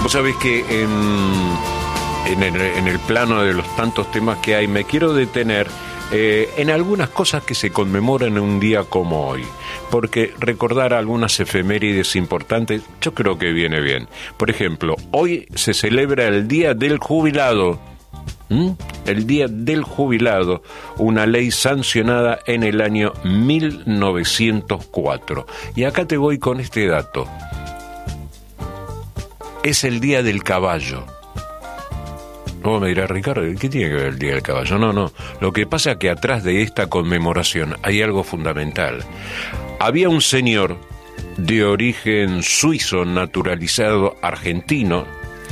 Vos sabés que en el plano de los tantos temas que hay, me quiero detener en algunas cosas que se conmemoran en un día como hoy, porque recordar algunas efemérides importantes yo creo que viene bien. Por ejemplo, hoy se celebra el Día del Jubilado. El Día del Jubilado, una ley sancionada en el año 1904. Y acá te voy con este dato. Es el Día del Caballo. Luego me dirá, Ricardo, ¿qué tiene que ver el Día del Caballo? No. Lo que pasa es que atrás de esta conmemoración hay algo fundamental. Había un señor de origen suizo, naturalizado argentino,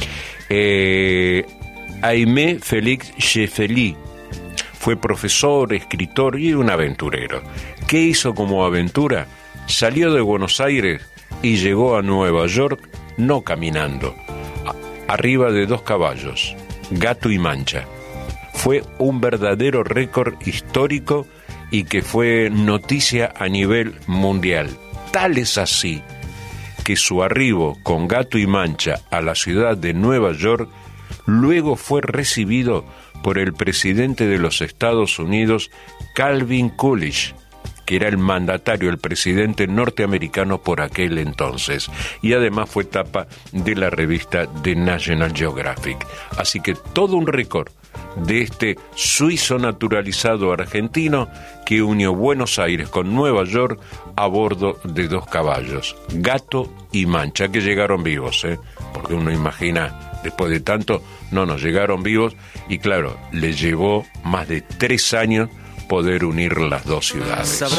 Aimé Félix Jeffely. Fue profesor, escritor y un aventurero. ¿Qué hizo como aventura? Salió de Buenos Aires y llegó a Nueva York no caminando, arriba de 2 caballos, Gato y Mancha. Fue un verdadero récord histórico y que fue noticia a nivel mundial. Tal es así que su arribo con Gato y Mancha a la ciudad de Nueva York luego fue recibido por el presidente de los Estados Unidos, Calvin Coolidge, que era el mandatario, el presidente norteamericano por aquel entonces, y además fue tapa de la revista The National Geographic. Así que todo un récord de este suizo naturalizado argentino que unió Buenos Aires con Nueva York a bordo de 2 caballos, Gato y Mancha, que llegaron vivos, porque uno imagina, después de tanto, no nos llegaron vivos, y claro, le llevó más de 3 años poder unir las 2 ciudades.